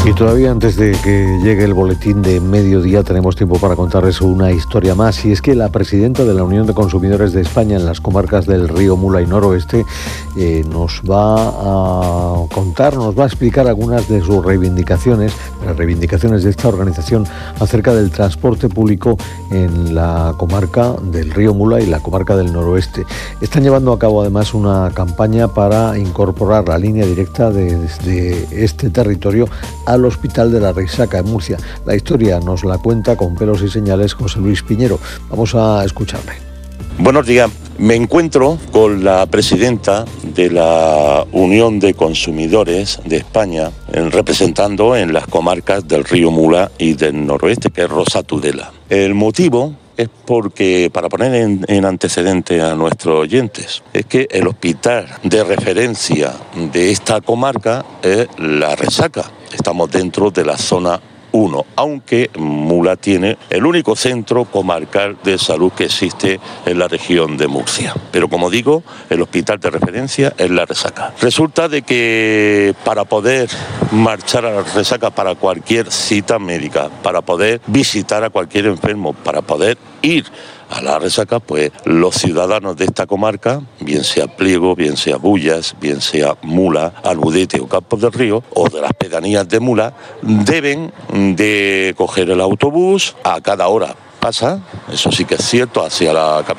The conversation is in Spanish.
Y todavía antes de que llegue el boletín de mediodía tenemos tiempo para contarles una historia más, y es que la presidenta de la Unión de Consumidores de España en las comarcas del Río Mula y Noroeste nos va a contar, nos va a explicar algunas de sus reivindicaciones, las reivindicaciones de esta organización acerca del transporte público en la comarca del Río Mula y la comarca del Noroeste. Están llevando a cabo además una campaña para incorporar la línea directa desde este territorio al Hospital de la Resaca en Murcia. La historia nos la cuenta con pelos y señales José Luis Piñero. Vamos a escucharle. Buenos días. Me encuentro con la presidenta de la Unión de Consumidores de España, representando en las comarcas del Río Mula y del Noroeste, que es Rosa Tudela. El motivo es porque, para poner en antecedente a nuestros oyentes, es que el hospital de referencia de esta comarca es La Resaca. Estamos dentro de la zona 1, aunque Mula tiene el único centro comarcal de salud que existe en la región de Murcia. Pero como digo, el hospital de referencia es La Resaca. Resulta de que para poder marchar a La Resaca para cualquier cita médica, para poder visitar a cualquier enfermo, para poder ir a La Resaca, pues los ciudadanos de esta comarca, bien sea Pliego, bien sea Bullas, bien sea Mula, Albudete o Campos del Río, o de las pedanías de Mula, deben de coger el autobús a cada hora. Pasa, eso sí que es cierto, hacia la capital